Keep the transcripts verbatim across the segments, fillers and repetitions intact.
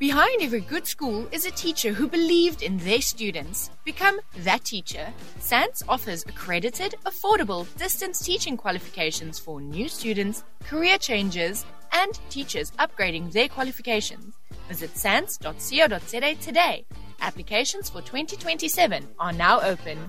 Behind every good school is a teacher who believed in their students. Become that teacher. SANS offers accredited, affordable distance teaching qualifications for new students, career changers, and teachers upgrading their qualifications. Visit sans dot co dot za today. Applications for twenty twenty-seven are now open.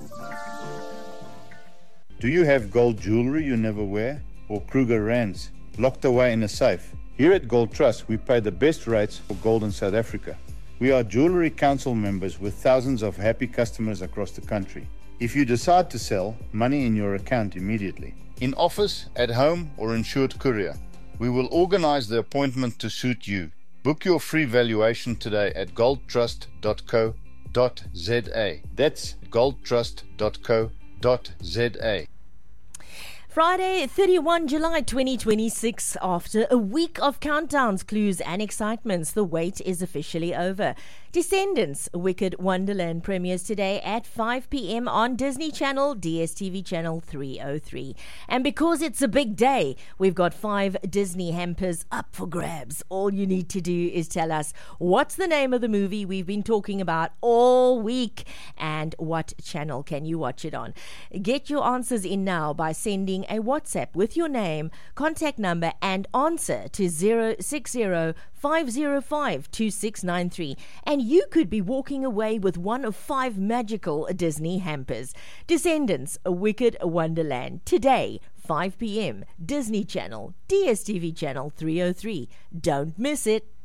Do you have gold jewelry you never wear? Or Kruger Rands locked away in a safe? Here at Gold Trust, we pay the best rates for gold in South Africa. We are Jewellery Council members with thousands of happy customers across the country. If you decide to sell, money in your account immediately. In office, at home, or insured courier, we will organize the appointment to suit you. Book your free valuation today at gold trust dot co dot za. That's gold trust dot co dot za. Friday, thirty-first of July twenty twenty-six. After a week of countdowns, clues and excitements, the wait is officially over. Descendants, Wicked Wonderland premieres today at five p.m. on Disney Channel, D S T V Channel three oh three. And because it's a big day, we've got five Disney hampers up for grabs. All you need to do is tell us what's the name of the movie we've been talking about all week and what channel can you watch it on. Get your answers in now by sending a WhatsApp with your name, contact number and answer to zero six zero five zero five two six nine three, and you could be walking away with one of five magical Disney hampers. Descendants, A Wicked Wonderland, today, five p.m. Disney Channel, D S T V Channel three oh three. Don't miss it.